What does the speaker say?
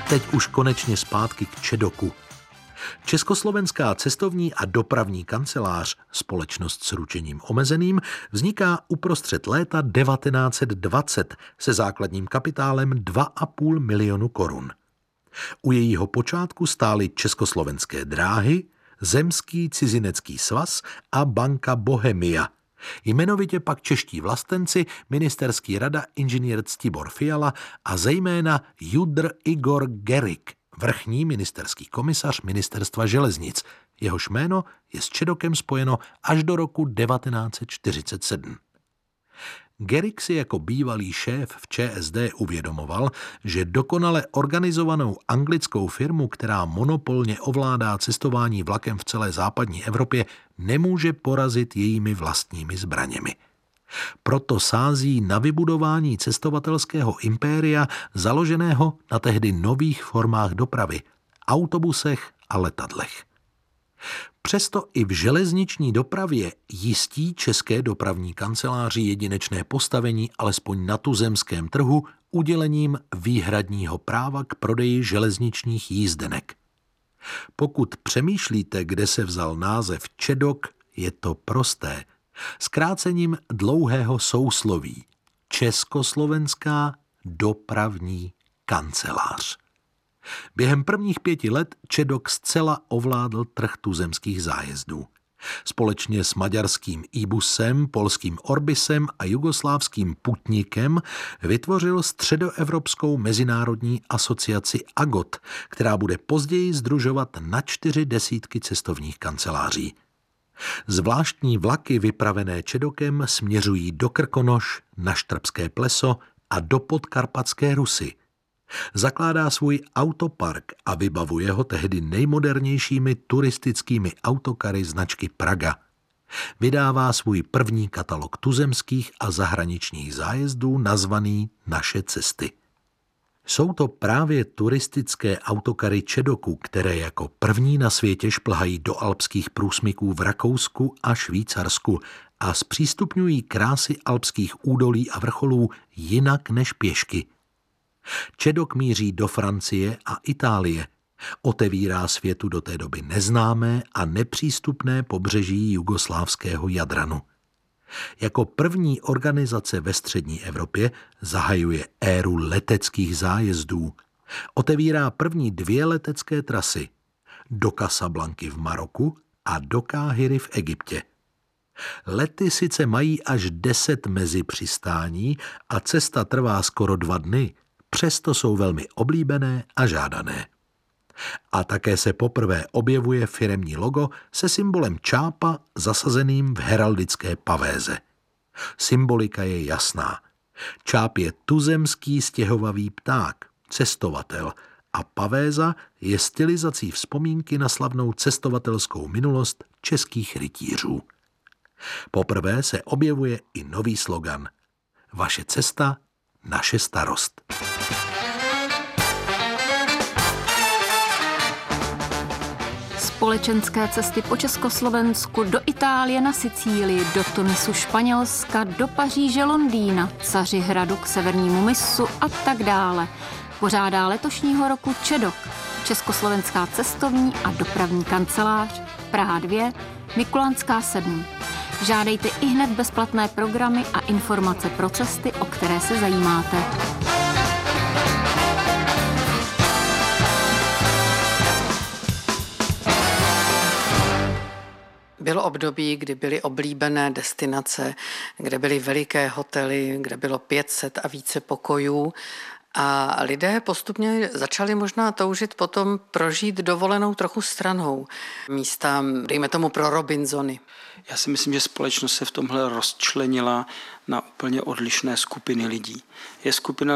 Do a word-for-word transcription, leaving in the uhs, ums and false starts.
teď už konečně zpátky k Čedoku. Československá cestovní a dopravní kancelář, společnost s ručením omezeným, vzniká uprostřed léta devatenáct set dvacet se základním kapitálem dva a půl milionu korun. U jejího počátku stály Československé dráhy, Zemský cizinecký svaz a banka Bohemia. Jmenovitě pak čeští vlastenci, ministerský rada inženýr Ctibor Fiala a zejména Judr Igor Gerig, vrchní ministerský komisař ministerstva železnic. Jehož jméno je s Čedokem spojeno až do roku devatenáct set čtyřicet sedm. Gerig si jako bývalý šéf v ČSD uvědomoval, že dokonale organizovanou anglickou firmu, která monopolně ovládá cestování vlakem v celé západní Evropě, nemůže porazit jejími vlastními zbraněmi. Proto sází na vybudování cestovatelského impéria založeného na tehdy nových formách dopravy, autobusech a letadlech. Přesto i v železniční dopravě jistí České dopravní kanceláři jedinečné postavení alespoň na tuzemském trhu udělením výhradního práva k prodeji železničních jízdenek. Pokud přemýšlíte, kde se vzal název Čedok, je to prosté. Zkrácením dlouhého sousloví Československá dopravní kancelář. Během prvních pěti let Čedok zcela ovládl trh tuzemských zájezdů. Společně s maďarským Ibusem, polským Orbisem a jugoslávským Putnikem vytvořil středoevropskou mezinárodní asociaci AGOT, která bude později sdružovat na čtyři desítky cestovních kanceláří. Zvláštní vlaky vypravené Čedokem směřují do Krkonoš, na Štrbské pleso a do Podkarpatské Rusy. Zakládá svůj autopark a vybavuje ho tehdy nejmodernějšími turistickými autokary značky Praga. Vydává svůj první katalog tuzemských a zahraničních zájezdů nazvaný Naše cesty. Jsou to právě turistické autokary Čedoku, které jako první na světě šplhají do alpských průsmyků v Rakousku a Švýcarsku a zpřístupňují krásy alpských údolí a vrcholů jinak než pěšky. Čedok míří do Francie a Itálie. Otevírá světu do té doby neznámé a nepřístupné pobřeží jugoslávského Jadranu. Jako první organizace ve střední Evropě zahajuje éru leteckých zájezdů. Otevírá první dvě letecké trasy. Do Casablanky v Maroku a do Káhiry v Egyptě. Lety sice mají až deset mezipřistání a cesta trvá skoro dva dny, přesto jsou velmi oblíbené a žádané. A také se poprvé objevuje firemní logo se symbolem čápa zasazeným v heraldické pavéze. Symbolika je jasná. Čáp je tuzemský stěhovavý pták, cestovatel, a pavéza je stylizací vzpomínky na slavnou cestovatelskou minulost českých rytířů. Poprvé se objevuje i nový slogan: Vaše cesta, naše starost. Společenské cesty po Československu, do Itálie na Sicílii, do Tunisu Španělska, do Paříže Londýna, Cařihradu k severnímu mysu a tak dále. Pořádá letošního roku Čedok, Československá cestovní a dopravní kancelář, Praha dva, Mikulánská sedm. Žádejte ihned bezplatné programy a informace pro cesty, o které se zajímáte. Bylo období, kdy byly oblíbené destinace, kde byly veliké hotely, kde bylo pět set a více pokojů. A lidé postupně začali možná toužit potom prožít dovolenou trochu stranou. Místa, dejme tomu, pro Robinsony. Já si myslím, že společnost se v tomhle rozčlenila na úplně odlišné skupiny lidí. Je skupina